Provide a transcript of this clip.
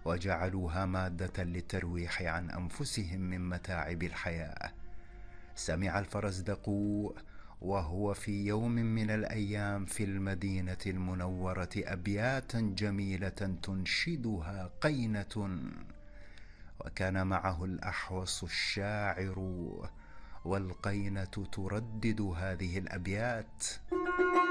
وجعلوها مادة للترويح عن أنفسهم من متاعب الحياة. سمع الفرزدق وهو في يوم من الأيام في المدينة المنورة أبياتا جميلة تنشدها قينة، وكان معه الأحوص الشاعر، والقينة تردد هذه الأبيات: